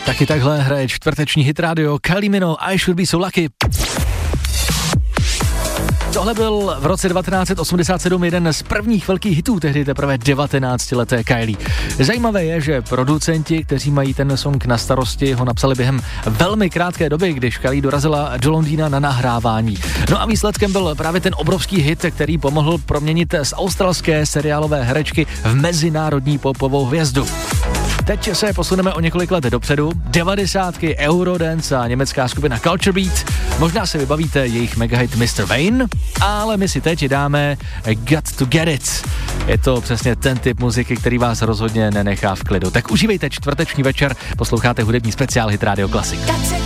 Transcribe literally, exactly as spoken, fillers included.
Taky takhle hraje čtvrteční hit rádio Kylie Minogue, I Should Be So Lucky. Tohle byl v roce devatenáct set osmdesát sedm jeden z prvních velkých hitů, tehdy teprve devatenáctileté Kylie. Zajímavé je, že producenti, kteří mají ten song na starosti, ho napsali během velmi krátké doby, když Kylie dorazila do Londýna na nahrávání. No a výsledkem byl právě ten obrovský hit, který pomohl proměnit z australské seriálové herečky v mezinárodní popovou hvězdu. Teď se posuneme o několik let dopředu. devadesátky, Eurodance a německá skupina Culture Beat. Možná si vybavíte jejich megahit mister Vane, ale my si teď dáme Got to Get It. Je to přesně ten typ muziky, který vás rozhodně nenechá v klidu. Tak užívejte čtvrteční večer, posloucháte hudební speciál Hit Radio Classic.